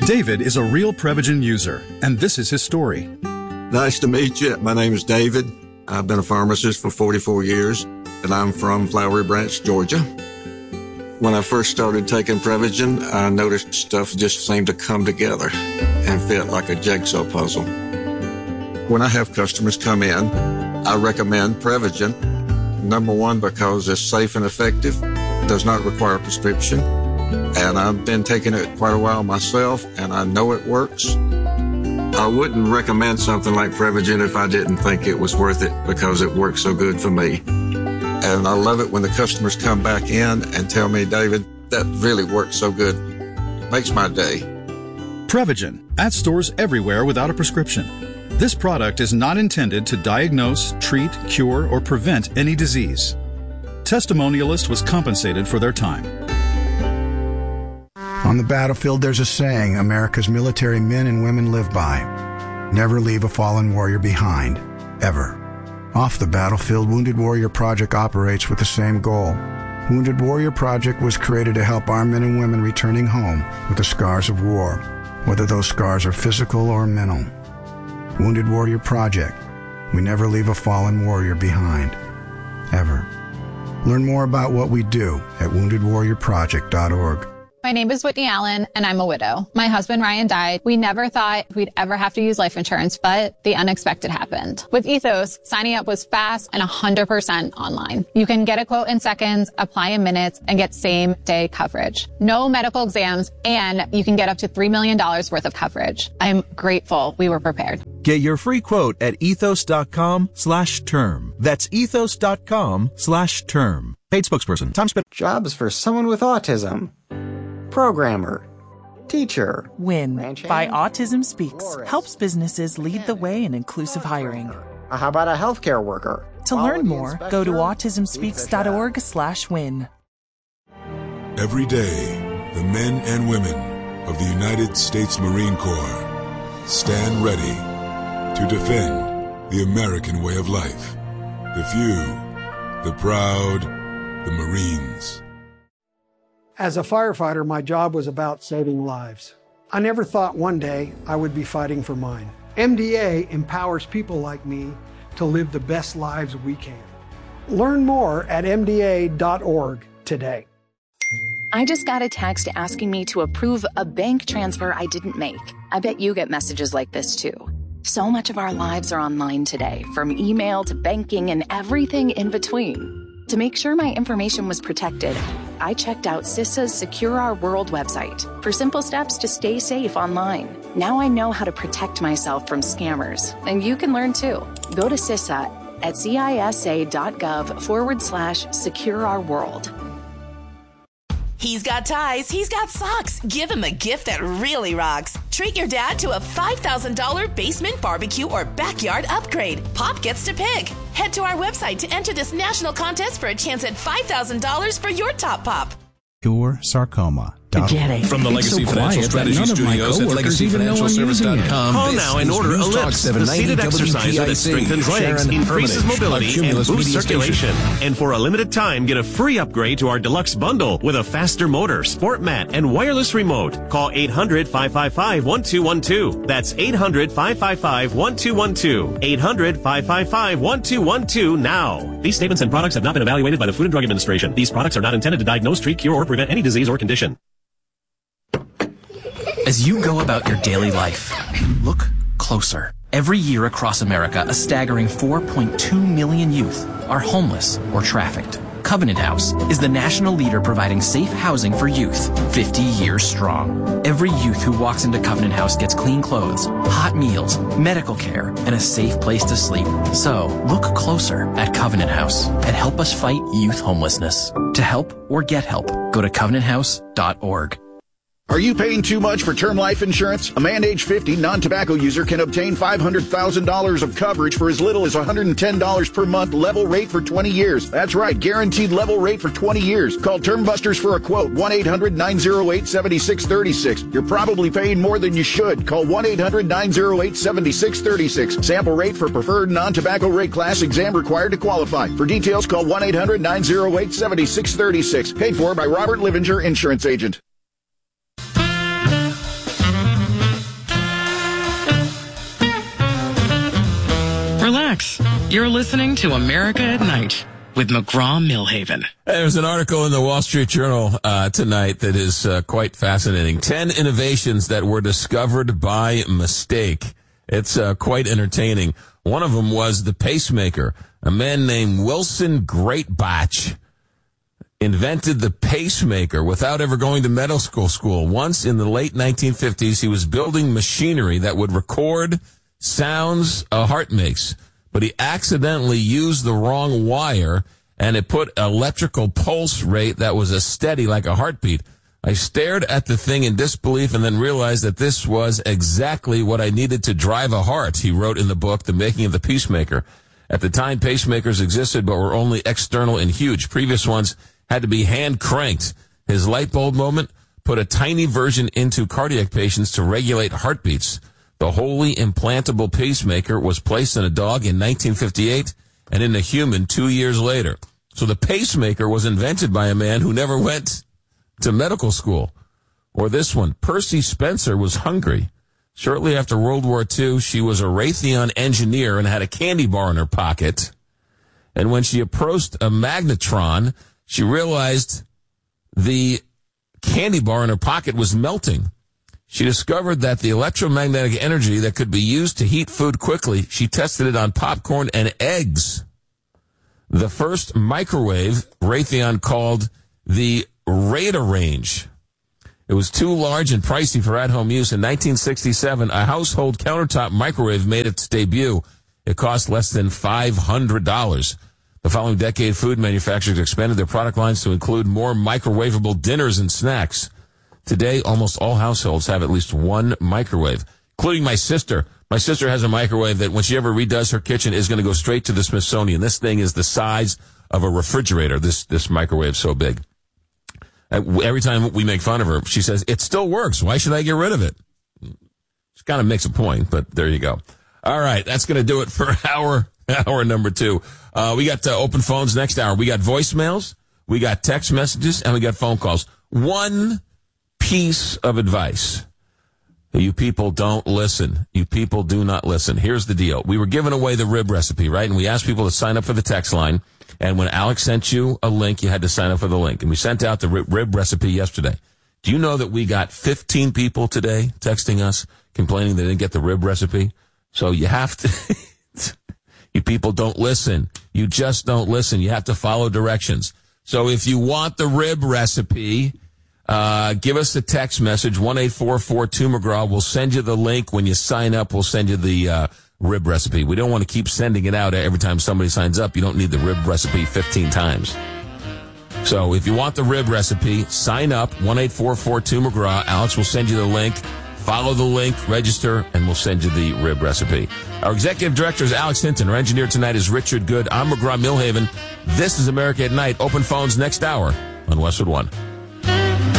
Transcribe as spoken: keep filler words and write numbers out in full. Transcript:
David is a real Prevagen user, and this is his story. Nice to meet you. My name is David. I've been a pharmacist for forty-four years, and I'm from Flowery Branch, Georgia. When I first started taking Prevagen, I noticed stuff just seemed to come together and fit like a jigsaw puzzle. When I have customers come in, I recommend Prevagen. Number one, because it's safe and effective, does not require a prescription, and I've been taking it quite a while myself, and I know it works. I wouldn't recommend something like Prevagen if I didn't think it was worth it because it works so good for me. And I love it when the customers come back in and tell me, David, that really works so good. Makes my day. Prevagen, at stores everywhere without a prescription. This product is not intended to diagnose, treat, cure, or prevent any disease. Testimonialist was compensated for their time. On the battlefield, there's a saying America's military men and women live by. Never leave a fallen warrior behind, ever. Off the battlefield, Wounded Warrior Project operates with the same goal. Wounded Warrior Project was created to help our men and women returning home with the scars of war, whether those scars are physical or mental. Wounded Warrior Project. We never leave a fallen warrior behind, ever. Learn more about what we do at wounded warrior project dot org. My name is Whitney Allen, and I'm a widow. My husband, Ryan, died. We never thought we'd ever have to use life insurance, but the unexpected happened. With Ethos, signing up was fast and one hundred percent online. You can get a quote in seconds, apply in minutes, and get same-day coverage. No medical exams, and you can get up to three million dollars worth of coverage. I'm grateful we were prepared. Get your free quote at ethos.com slash term. That's ethos.com slash term. Paid spokesperson. Time spent. Jobs for someone with autism. Programmer. Teacher. WIN by Autism Speaks Florist. Helps businesses lead the way in inclusive hiring. How about a healthcare worker? To learn more, go to autism speaks dot org slash win. Every day, the men and women of the United States Marine Corps stand ready to defend the American way of life. The few, the proud, the Marines. As a firefighter, my job was about saving lives. I never thought one day I would be fighting for mine. M D A empowers people like me to live the best lives we can. Learn more at M D A dot org today. I just got a text asking me to approve a bank transfer I didn't make. I bet you get messages like this too. So much of our lives are online today, from email to banking and everything in between. To make sure my information was protected, I checked out CISA's Secure Our World website for simple steps to stay safe online. Now I know how to protect myself from scammers, and you can learn too. Go to CISA at cisa.gov forward slash secure our world. He's got ties, he's got socks. Give him a gift that really rocks. Treat your dad to a five thousand dollars basement barbecue or backyard upgrade. Pop gets to pick. Head to our website to enter this national contest for a chance at five thousand dollars for your top pop. Cure sarcoma. From the Legacy so Financial Strategy Studios at legacy financial service dot com. Call now and order Ellipse, the seated exerciser that strengthens legs, increases mobility, and boosts circulation. And for a limited time, get a free upgrade to our deluxe bundle with a faster motor, sport mat, and wireless remote. Call eight hundred, five five five, one two one two. That's eight hundred, five five five, one two one two. eight hundred, five five five, one two one two now. These statements and products have not been evaluated by the Food and Drug Administration. These products are not intended to diagnose, treat, cure, or prevent any disease or condition. As you go about your daily life, look closer. Every year across America, a staggering four point two million youth are homeless or trafficked. Covenant House is the national leader providing safe housing for youth, fifty years strong. Every youth who walks into Covenant House gets clean clothes, hot meals, medical care, and a safe place to sleep. So, look closer at Covenant House and help us fight youth homelessness. To help or get help, go to covenant house dot org. Are you paying too much for term life insurance? A man age fifty non-tobacco user can obtain five hundred thousand dollars of coverage for as little as one hundred ten dollars per month, level rate for twenty years. That's right, guaranteed level rate for twenty years. Call Term Busters for a quote, one eight hundred, nine oh eight, seven six three six. You're probably paying more than you should. Call one eight hundred, nine oh eight, seven six three six. Sample rate for preferred non-tobacco rate class, exam required to qualify. For details, call one eight hundred, nine oh eight, seven six three six. Paid for by Robert Livinger, Insurance Agent. You're listening to America at Night with McGraw-Millhaven. There's an article in the Wall Street Journal uh, tonight that is uh, quite fascinating. Ten innovations that were discovered by mistake. It's uh, quite entertaining. One of them was the pacemaker. A man named Wilson Greatbach invented the pacemaker without ever going to medical school. Once in the late nineteen fifties, he was building machinery that would record sounds a heart makes, but he accidentally used the wrong wire, and it put electrical pulse rate that was a steady like a heartbeat. I stared at the thing in disbelief and then realized that this was exactly what I needed to drive a heart, he wrote in the book, The Making of the Pacemaker. At the time, pacemakers existed but were only external and huge. Previous ones had to be hand-cranked. His light bulb moment put a tiny version into cardiac patients to regulate heartbeats. The wholly implantable pacemaker was placed in a dog in nineteen fifty-eight and in a human two years later. So the pacemaker was invented by a man who never went to medical school. Or this one, Percy Spencer was hungry. Shortly after World War Two, she was a Raytheon engineer and had a candy bar in her pocket. And when she approached a magnetron, she realized the candy bar in her pocket was melting. She discovered that the electromagnetic energy that could be used to heat food quickly, she tested it on popcorn and eggs. The first microwave Raytheon called the Radarange. It was too large and pricey for at-home use. In nineteen sixty-seven, a household countertop microwave made its debut. It cost less than five hundred dollars. The following decade, food manufacturers expanded their product lines to include more microwavable dinners and snacks. Today, almost all households have at least one microwave, including my sister. My sister has a microwave that when she ever redoes her kitchen is going to go straight to the Smithsonian. This thing is the size of a refrigerator, this this microwave so big. Every time we make fun of her, she says, it still works. Why should I get rid of it? She kind of makes a point, but there you go. All right, that's going to do it for hour, hour number two. Uh, we got uh, open phones next hour. We got voicemails, we got text messages, and we got phone calls. One piece of advice. You people don't listen. You people do not listen. Here's the deal. We were giving away the rib recipe, right? And we asked people to sign up for the text line. And when Alex sent you a link, you had to sign up for the link. And we sent out the rib recipe yesterday. Do you know that we got fifteen people today texting us complaining they didn't get the rib recipe? So you have to, you people don't listen. You just don't listen. You have to follow directions. So if you want the rib recipe, uh, give us a text message, one eight four four two McGraw. We'll send you the link. When you sign up, we'll send you the, uh, rib recipe. We don't want to keep sending it out every time somebody signs up. You don't need the rib recipe fifteen times. So if you want the rib recipe, sign up, one eight four four two McGraw. Alex will send you the link. Follow the link, register, and we'll send you the rib recipe. Our executive director is Alex Hinton. Our engineer tonight is Richard Good. I'm McGraw-Millhaven. This is America at Night. Open phones next hour on Westwood One.